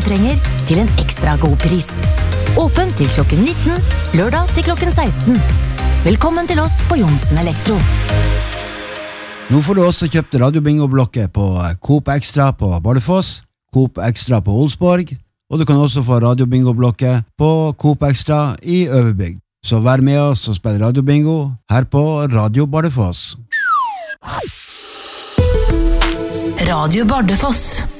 trenger til en ekstra god pris. Åpen til klokken 19, lørdag til klokken 16. Velkommen til oss på Johnsen Elektro. Nå får du også kjøpt radiobingo-blokket på Coop Extra på Bardufoss, Coop Extra på Olsborg, og du kan også få radiobingo-blokket på Coop Extra i Øverbygd. Så vær med oss og spill radiobingo her på Radio Bardufoss. Radio Bardufoss.